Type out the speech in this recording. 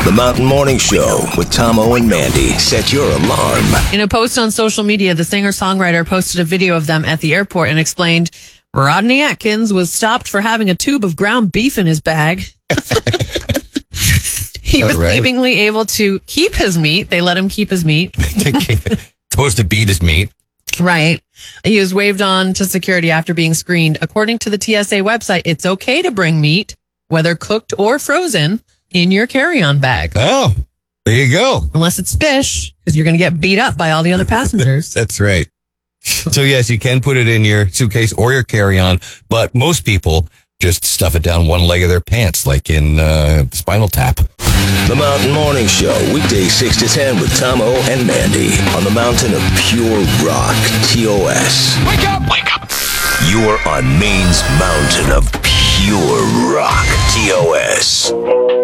The Mountain Morning Show with Tomo and Mandy. Set your alarm. In a post on social media, the singer-songwriter posted a video of them at the airport and explained, Rodney Atkins was stopped for having a tube of ground beef in his bag. He was seemingly able to keep his meat. They let him keep his meat. Supposed to beat his meat. Right. He was waved on to security after being screened. According to the TSA website, it's okay to bring meat, whether cooked or frozen, in your carry-on bag. Oh, there you go. Unless it's fish, because you're going to get beat up by all the other passengers. That's right. So, yes, you can put it in your suitcase or your carry-on, but most people just stuff it down one leg of their pants, like in Spinal Tap. The Mountain Morning Show, weekdays 6 to 10 with Tomo and Mandy on the mountain of pure rock, TOS. Wake up! Wake up! You are on Maine's mountain of pure rock, TOS.